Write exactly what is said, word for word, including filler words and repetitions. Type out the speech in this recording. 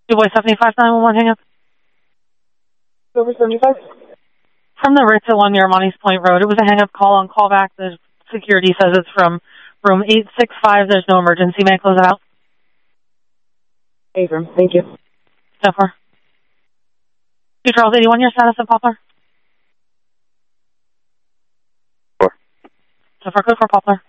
Two Boy seventy-five nine one one, hang up. Over seventy-five? From the Ritz at one near Monty's Point Road. It was a hang-up call on callback. The security says it's from room eight six five. There's no emergency. May I close it out? Hey, room. Thank you. So far. Two Charles eighty-one, your status of Poplar? Four. So far, code for Poplar.